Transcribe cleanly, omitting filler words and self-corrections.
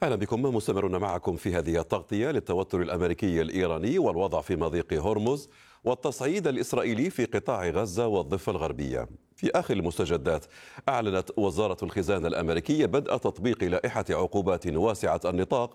أهلا بكم. مستمرون معكم في هذه التغطية للتوتر الأمريكي الإيراني والوضع في مضيق هرمز والتصعيد الإسرائيلي في قطاع غزة والضفة الغربية. في آخر المستجدات، أعلنت وزارة الخزانة الأمريكية بدء تطبيق لائحة عقوبات واسعة النطاق